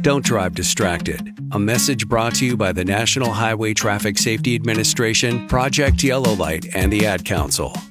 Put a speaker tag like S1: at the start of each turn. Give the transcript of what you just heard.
S1: Don't drive distracted. A message brought to you by the National Highway Traffic Safety Administration, Project Yellow Light, and the Ad Council.